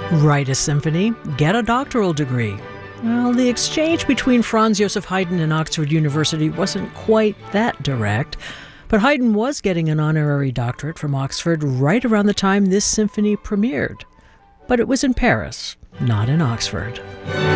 Write a symphony, get a doctoral degree. Well, the exchange between Franz Joseph Haydn and Oxford University wasn't quite that direct, but Haydn was getting an honorary doctorate from Oxford right around the time this symphony premiered. But it was in Paris, not in Oxford.